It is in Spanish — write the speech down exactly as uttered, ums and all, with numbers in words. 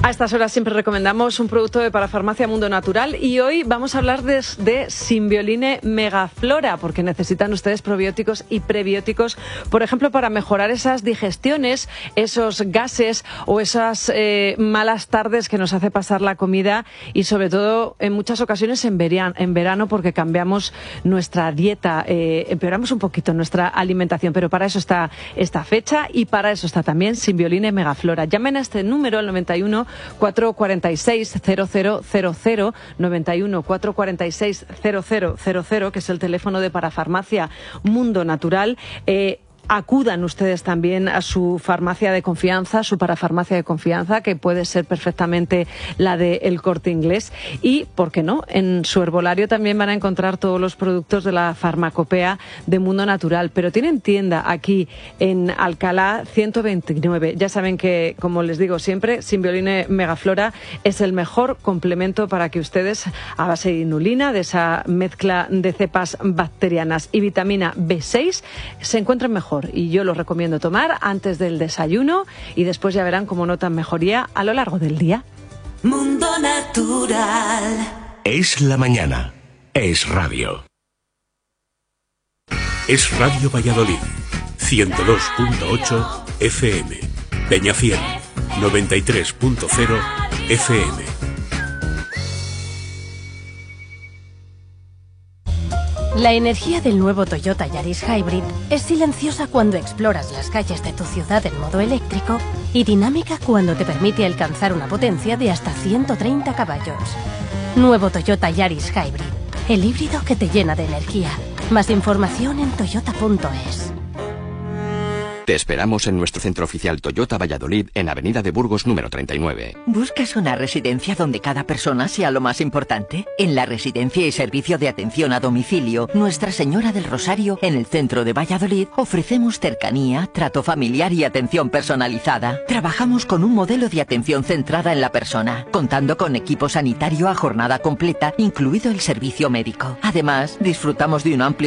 A estas horas siempre recomendamos un producto de Parafarmacia Mundo Natural y hoy vamos a hablar de, de Simbioline Megaflora, porque necesitan ustedes probióticos y prebióticos, por ejemplo, para mejorar esas digestiones, esos gases o esas eh, malas tardes que nos hace pasar la comida y sobre todo en muchas ocasiones en verano, en verano porque cambiamos nuestra dieta, eh, empeoramos un poquito nuestra alimentación, pero para eso está esta fecha y para eso está también Simbioline Megaflora. Llamen a este número, al noventa y uno, cuatrocientos cuarenta y seis, cero cero cero cero, noventa y uno, cuatrocientos cuarenta y seis, cero cero cero cero, que es el teléfono de Parafarmacia Mundo Natural. Eh, Acudan ustedes también a su farmacia de confianza, su parafarmacia de confianza, que puede ser perfectamente la de El Corte Inglés. Y, ¿por qué no?, en su herbolario también van a encontrar todos los productos de la farmacopea de Mundo Natural. Pero tienen tienda aquí en Alcalá ciento veintinueve. Ya saben que, como les digo siempre, Simbioline Megaflora es el mejor complemento para que ustedes, a base de inulina, de esa mezcla de cepas bacterianas y vitamina B seis, se encuentren mejor. Y yo los recomiendo tomar antes del desayuno y después ya verán cómo notan mejoría a lo largo del día. Mundo Natural. Es la mañana. Es radio. Es Radio Valladolid. ciento dos punto ocho F M. Peñafiel. noventa y tres punto cero F M. La energía del nuevo Toyota Yaris Hybrid es silenciosa cuando exploras las calles de tu ciudad en modo eléctrico y dinámica cuando te permite alcanzar una potencia de hasta ciento treinta caballos. Nuevo Toyota Yaris Hybrid, el híbrido que te llena de energía. Más información en toyota punto es. Te esperamos en nuestro centro oficial Toyota Valladolid en Avenida de Burgos número treinta y nueve. ¿Buscas una residencia donde cada persona sea lo más importante? En la Residencia y Servicio de Atención a Domicilio Nuestra Señora del Rosario, en el centro de Valladolid, ofrecemos cercanía, trato familiar y atención personalizada. Trabajamos con un modelo de atención centrada en la persona, contando con equipo sanitario a jornada completa, incluido el servicio médico. Además, disfrutamos de un amplio